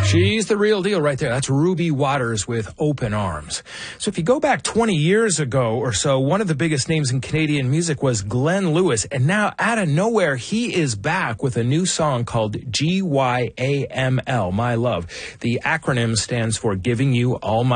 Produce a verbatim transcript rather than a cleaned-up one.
She's the real deal right there. That's Ruby Waters with Open Arms. So if you go back twenty years ago or so, one of the biggest names in Canadian music was Glenn Lewis. And now, out of nowhere, he is back with a new song called G Y A M L, My Love. The acronym stands for Giving You All My